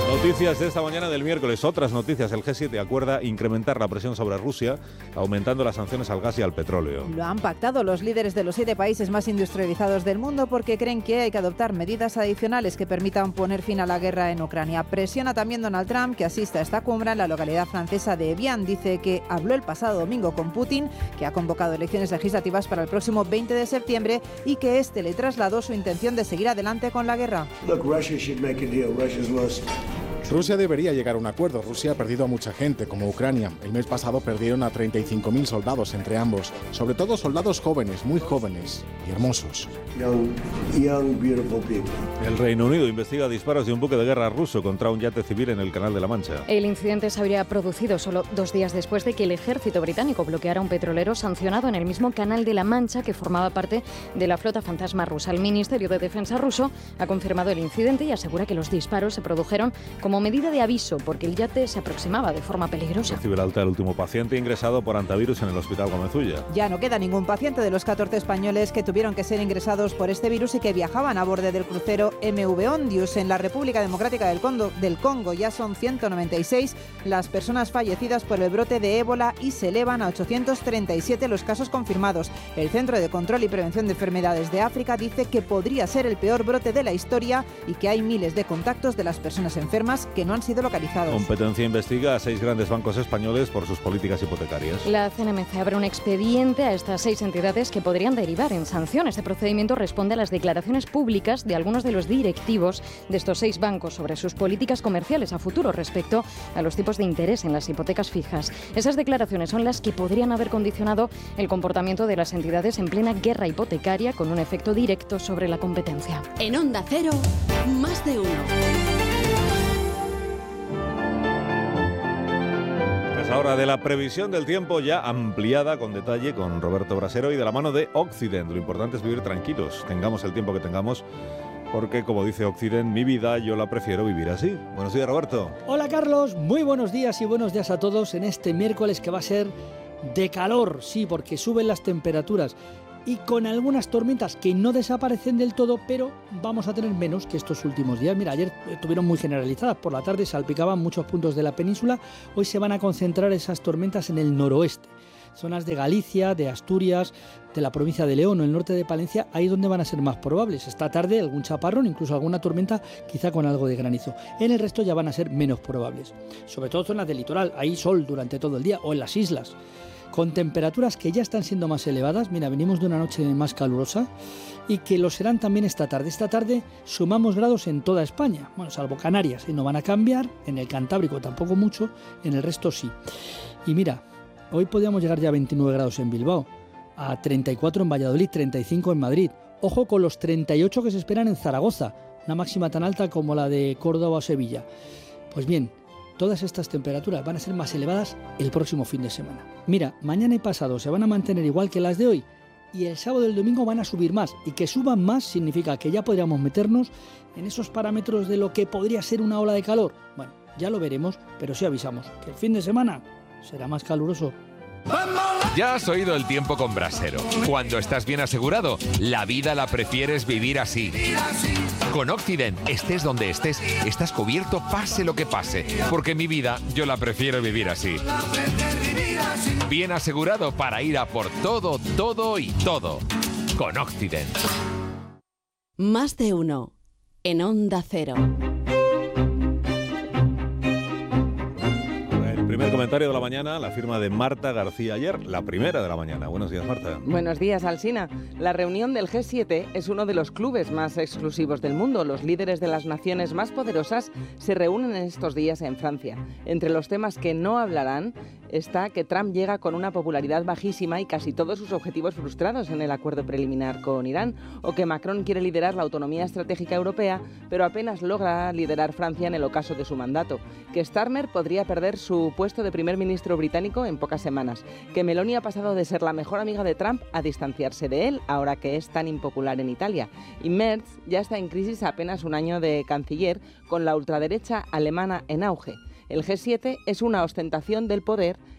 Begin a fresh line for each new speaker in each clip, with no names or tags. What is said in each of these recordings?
Noticias de esta mañana del miércoles. Otras noticias. El G7 acuerda incrementar la presión sobre Rusia, aumentando las sanciones al gas y al petróleo.
Lo han pactado los líderes de los 7 países más industrializados del mundo porque creen que hay que adoptar medidas adicionales que permitan poner fin a la guerra en Ucrania. Presiona también Donald Trump, que asiste a esta cumbre en la localidad francesa de Evian. Dice que habló el pasado domingo con Putin, que ha convocado elecciones legislativas para el próximo 20 de septiembre y que este le trasladó su intención de seguir adelante con la guerra.
Rusia debería llegar a un acuerdo. Rusia ha perdido a mucha gente, como Ucrania. El mes pasado perdieron a 35.000 soldados entre ambos, sobre todo soldados jóvenes, muy jóvenes y hermosos.
Young, beautiful people.
El Reino Unido investiga disparos de un buque de guerra ruso contra un yate civil en el Canal de la Mancha.
El incidente se habría producido solo 2 días después de que el ejército británico bloqueara un petrolero sancionado en el mismo Canal de la Mancha que formaba parte de la flota fantasma rusa. El Ministerio de Defensa ruso ha confirmado el incidente y asegura que los disparos se produjeron como medida de aviso porque el yate se aproximaba de forma peligrosa.
Recibe el alta el último paciente ingresado por antivirus en el Hospital Gómez Ulla.
Ya no queda ningún paciente de los 14 españoles que tuvieron que ser ingresados por este virus y que viajaban a bordo del crucero MV Ondius. En la República Democrática del Congo ya son 196 las personas fallecidas por el brote de ébola y se elevan a 837 los casos confirmados. El Centro de Control y Prevención de Enfermedades de África dice que podría ser el peor brote de la historia y que hay miles de contactos de las personas enfermas que no han sido localizados.
Competencia investiga a 6 grandes bancos españoles por sus políticas hipotecarias.
La CNMC abre un expediente a estas 6 entidades que podrían derivar en sanciones. Este procedimiento responde a las declaraciones públicas de algunos de los directivos de estos 6 bancos sobre sus políticas comerciales a futuro respecto a los tipos de interés en las hipotecas fijas. Esas declaraciones son las que podrían haber condicionado el comportamiento de las entidades en plena guerra hipotecaria con un efecto directo sobre la competencia.
En Onda Cero, más de uno.
Ahora de la previsión del tiempo ya ampliada con detalle con Roberto Brasero y de la mano de Occident. Lo importante es vivir tranquilos, tengamos el tiempo que tengamos, porque como dice Occident, mi vida yo la prefiero vivir así. Buenos días, Roberto.
Hola, Carlos, muy buenos días y buenos días a todos en este miércoles que va a ser de calor, sí, porque suben las temperaturas y con algunas tormentas que no desaparecen del todo, pero vamos a tener menos que estos últimos días. Mira, ayer estuvieron muy generalizadas, por la tarde salpicaban muchos puntos de la península, hoy se van a concentrar esas tormentas en el noroeste, zonas de Galicia, de Asturias, de la provincia de León o el norte de Palencia, ahí donde van a ser más probables. Esta tarde algún chaparrón, incluso alguna tormenta, quizá con algo de granizo. En el resto ya van a ser menos probables, sobre todo zonas del litoral, ahí sol durante todo el día, o en las islas, con temperaturas que ya están siendo más elevadas. Mira, venimos de una noche más calurosa y que lo serán también esta tarde. Esta tarde sumamos grados en toda España, bueno, salvo Canarias, y no van a cambiar, en el Cantábrico tampoco mucho, en el resto sí. Y mira, hoy podríamos llegar ya a 29 grados en Bilbao, a 34 en Valladolid, 35 en Madrid. Ojo con los 38 que se esperan en Zaragoza, una máxima tan alta como la de Córdoba o Sevilla. Pues bien, todas estas temperaturas van a ser más elevadas el próximo fin de semana. Mira, mañana y pasado se van a mantener igual que las de hoy y el sábado y el domingo van a subir más. Y que suban más significa que ya podríamos meternos en esos parámetros de lo que podría ser una ola de calor. Bueno, ya lo veremos, pero sí avisamos que el fin de semana será más caluroso.
Ya has oído el tiempo con Brasero. Cuando estás bien asegurado, la vida la prefieres vivir así. Con Occident, estés donde estés, estás cubierto pase lo que pase. Porque mi vida, yo la prefiero vivir así. Bien asegurado para ir a por todo, todo y todo. Con Occident.
Más de uno. En Onda Cero.
Primer comentario de la mañana, la firma de Marta García ayer, la primera de la mañana. Buenos días, Marta.
Buenos días, Alsina. La reunión del G7 es uno de los clubes más exclusivos del mundo. Los líderes de las naciones más poderosas se reúnen en estos días en Francia. Entre los temas que no hablarán está que Trump llega con una popularidad bajísima y casi todos sus objetivos frustrados en el acuerdo preliminar con Irán, o que Macron quiere liderar la autonomía estratégica europea, pero apenas logra liderar Francia en el ocaso de su mandato, que Starmer podría perder su puesto de primer ministro británico en pocas semanas, que Meloni ha pasado de ser la mejor amiga de Trump a distanciarse de él, ahora que es tan impopular en Italia, y Merz ya está en crisis a apenas un año de canciller, con la ultraderecha alemana en auge. El G7 es una ostentación del poder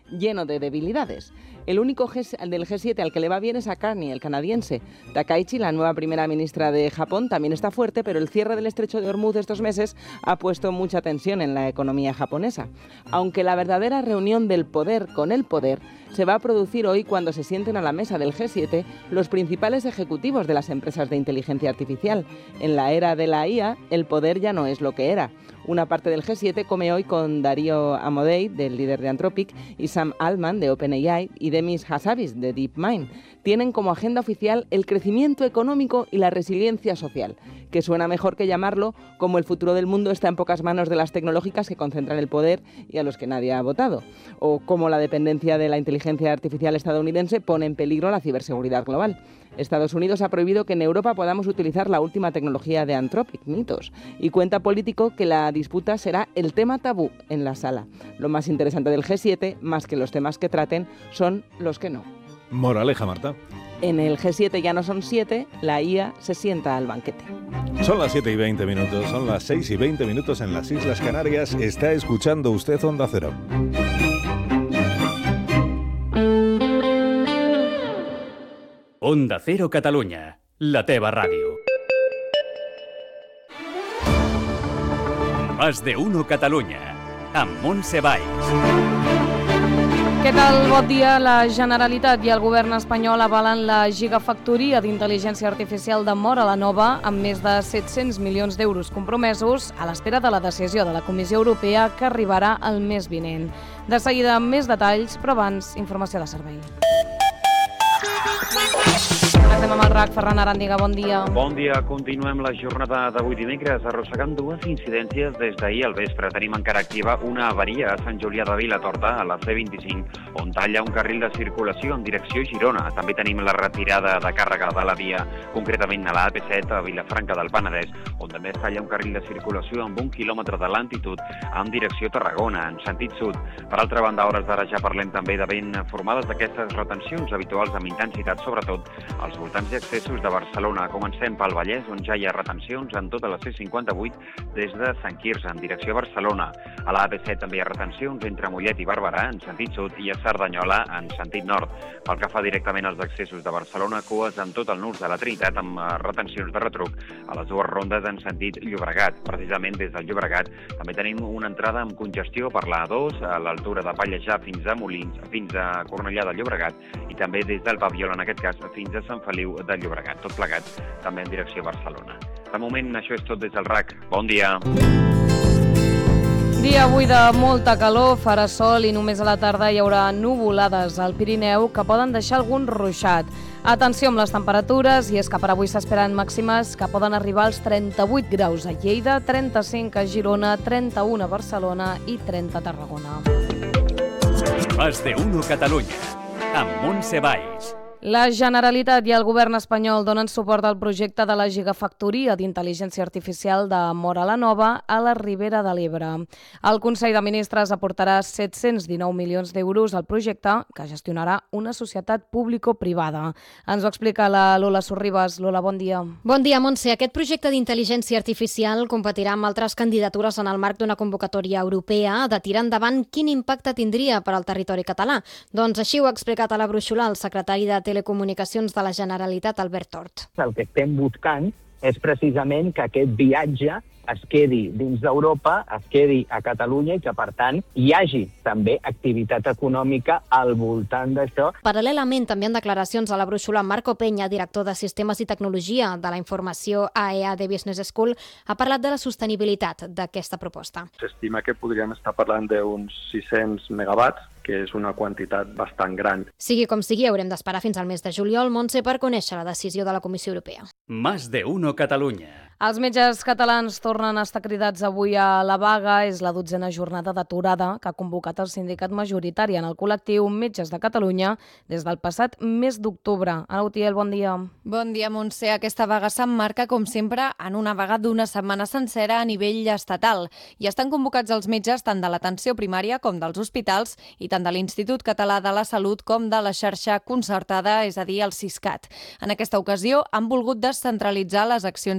lleno de debilidades. El único del G7 al que le va bien es a Carney, el canadiense. Takaichi, la nueva primera ministra de Japón, también está fuerte, pero el cierre del estrecho de Hormuz estos meses ha puesto mucha tensión en la economía japonesa. Aunque la verdadera reunión del poder con el poder se va a producir hoy cuando se sienten a la mesa del G7 los principales ejecutivos de las empresas de inteligencia artificial. En la era de la IA, el poder ya no es lo que era. Una parte del G7 come hoy con Darío Amodei, del líder de Anthropic, y Sam Altman, de OpenAI, y Demis Hassabis, de DeepMind. Tienen como agenda oficial el crecimiento económico y la resiliencia social, que suena mejor que llamarlo como el futuro del mundo está en pocas manos de las tecnológicas que concentran el poder y a los que nadie ha votado, o como la dependencia de la inteligencia artificial estadounidense pone en peligro la ciberseguridad global. Estados Unidos ha prohibido que en Europa podamos utilizar la última tecnología de Anthropic, mitos, y cuenta Político que la disputa será el tema tabú en la sala. Lo más interesante del G7, más que los temas que traten, son los que no.
Moraleja, Marta.
En el G7 ya no son 7, la IA se sienta al banquete.
Son las 7:20, son las 6:20 en las Islas Canarias. Está escuchando usted Onda Cero.
Onda Cero Catalunya, la teva ràdio. Más de uno Catalunya, amb Montse Valls.
Què tal? Bon dia. La Generalitat i el govern espanyol avalen la gigafactoria d'intel·ligència artificial de Móra la Nova amb més de 700 milions d'euros compromesos a l'espera de la decisió de la Comissió Europea que arribarà el mes vinent. De seguida, amb més detalls, però abans, informació de servei. Estem amb el RAC. Ferran Arandiga, bon dia.
Bon dia. Continuem la jornada d'avui dimecres arrossegant dues incidències des d'ahir al vespre. Tenim encara activa una avaria a Sant Julià de Vilatorta, a la C25, on talla un carril de circulació en direcció Girona. També tenim la retirada de càrrega de la via, concretament a la AP7 a Vilafranca del Penedès, on també es talla un carril de circulació amb 1 quilòmetre de lentitud en direcció Tarragona, en sentit sud. Per altra banda, a hores d'ara ja parlem també de ben formades d'aquestes retencions habituals amb intensitat, sobretot als voltants i accessos de Barcelona. Comencem pel Vallès, on ja hi ha retencions en tota la C58 des de Sant Quirze en direcció a Barcelona. A la AP7 també hi ha retencions entre Mollet i Barberà en sentit sud i a Cerdanyola en sentit nord. Pel que fa directament als accessos de Barcelona, cues en tot el nus de la Trinitat amb retencions de retruc a les dues rondes en sentit Llobregat. Precisament des del Llobregat també tenim una entrada amb congestió per la A2 a l'altura de Pallejà fins a Molins, fins a Cornellà de Llobregat i també des del Papiol, en aquest cas, fins a Sant Feliu de Llobregat, tot plegat també en direcció a Barcelona. De moment, això és tot des del RAC. Bon dia.
Dia avui de molta calor, farà sol i només a la tarda hi haurà nuvolades al Pirineu que poden deixar algun ruixat. Atenció amb les temperatures, i és que per avui s'esperen màximes que poden arribar als 38 graus a Lleida, 35 a Girona, 31 a Barcelona i 30 a Tarragona.
Más de uno Catalunya, amb Montse Valls.
La Generalitat i el govern espanyol donen suport al projecte de la gigafactoria d'intel·ligència artificial de Móra la Nova a la Ribera de l'Ebre. El Consell de Ministres aportarà 719 milions d'euros al projecte que gestionarà una societat público-privada. Ens ho explica la Lola Sorribas. Lola, bon dia.
Bon dia, Montse. Aquest projecte d'intel·ligència artificial competirà amb altres candidatures en el marc d'una convocatòria europea de tirar endavant quin impacte tindria per al territori català. Doncs així ho ha explicat a la brúixola el secretari de Telecomunicacions de la Generalitat, Albert Tort.
El que estem buscant és precisament que aquest viatge es quedi dins d'Europa, es quedi a Catalunya i que, per tant, hi hagi també activitat econòmica al voltant d'això.
Paral·lelament, també en declaracions a la brúixola, Marco Peña, director de Sistemes i Tecnologia de la Informació AEA de Business School, ha parlat de la sostenibilitat d'aquesta proposta.
S'estima que podríem estar parlant d'uns 600 megawatts, que és una quantitat bastant gran.
Sigui com sigui, haurem d'esperar fins al mes de juliol, Montse, per conèixer la decisió de la Comissió Europea.
Más de uno Catalunya.
Els metges catalans tornen a estar cridats avui a la vaga. És la 12a jornada d'aturada que ha convocat el sindicat majoritari en el col·lectiu Metges de Catalunya des del passat mes d'octubre. Ana Utiel, bon dia.
Bon dia, Montse. Aquesta vaga s'emmarca, com sempre, en una vaga d'una setmana sencera a nivell estatal. I estan convocats els metges tant de l'atenció primària com dels hospitals i tant de l'Institut Català de la Salut com de la xarxa concertada, és a dir, el Siscat. En aquesta ocasió han volgut descentralitzar les accions de protesta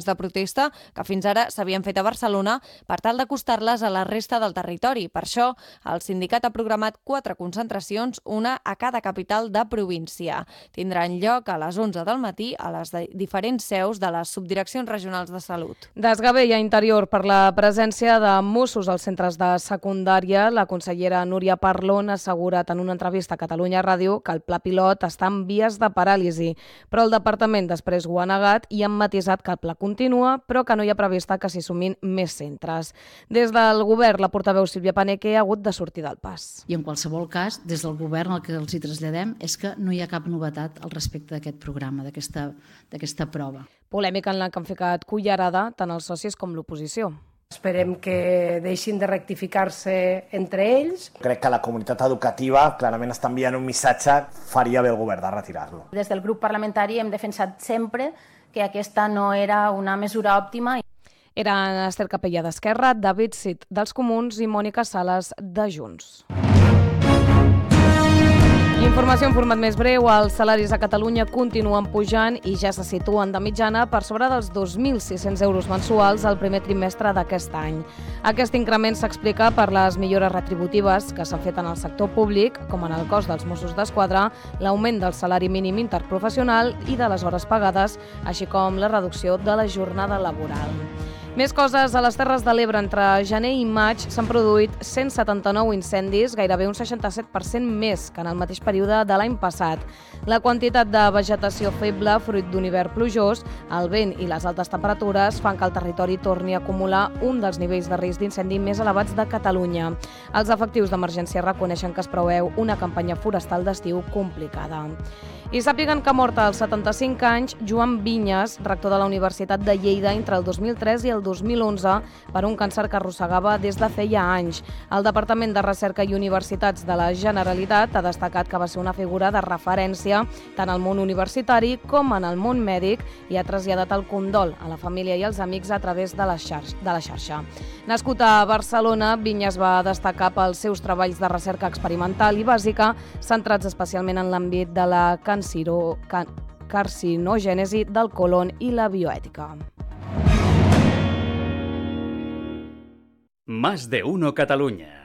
protesta que fins ara s'havien fet a Barcelona per tal d'acostar-les a la resta del territori. Per això, el sindicat ha programat 4 concentracions, una a cada capital de província. Tindran lloc a les 11 del matí a les diferents seus de les subdireccions regionals de salut.
Desgavell a Interior per la presència de Mossos als centres de secundària. La consellera Núria Parlon ha assegurat en una entrevista a Catalunya Ràdio que el pla pilot està en vies de paràlisi, però el departament després ho ha negat i han matisat que el pla continua, però que no hi ha prevista que s'hi sumin més centres. Des del govern, la portaveu Sílvia Paneque ha hagut de sortir del pas.
I en qualsevol cas, des del govern el que els hi traslladem és que no hi ha cap novetat al respecte d'aquest programa, d'aquesta prova.
Polèmica en la que han ficat cullerada tant els socis com l'oposició.
Esperem que deixin de rectificar-se entre ells.
Crec que la comunitat educativa clarament està enviant un missatge, faria bé el govern de retirar-lo.
Des del grup parlamentari hem defensat sempre que aquesta no era una mesura òptima.
Eren Esther Capella d'Esquerra, David Cid dels Comuns i Mònica Sales de Junts. Informació en format més breu. Els salaris a Catalunya continuen pujant i ja se situen de mitjana per sobre dels 2.600 euros mensuals al primer trimestre d'aquest any. Aquest increment s'explica per les millores retributives que s'han fet en el sector públic, com en el cos dels Mossos d'Esquadra, l'augment del salari mínim interprofessional i de les hores pagades, així com la reducció de la jornada laboral. Més coses. A les Terres de l'Ebre, entre gener i maig, s'han produït 179 incendis, gairebé un 67% més que en el mateix període de l'any passat. La quantitat de vegetació feble, fruit d'un hivern plujós, el vent i les altes temperatures fan que el territori torni a acumular un dels nivells de risc d'incendi més elevats de Catalunya. Els efectius d'emergència reconeixen que es preveu una campanya forestal d'estiu complicada. I sàpiguen que ha mort als 75 anys Joan Vinyes, rector de la Universitat de Lleida entre el 2003 i el 2011 per un càncer que arrossegava des de feia anys. El Departament de Recerca i Universitats de la Generalitat ha destacat que va ser una figura de referència tant al món universitari com en el món mèdic i ha traslladat el condol a la família i als amics a través de la xarxa. Nascut a Barcelona, Vinyes va destacar pels seus treballs de recerca experimental i bàsica, centrats especialment en l'àmbit de la carcinogènesi del colon i la bioètica.
Más de uno Cataluña.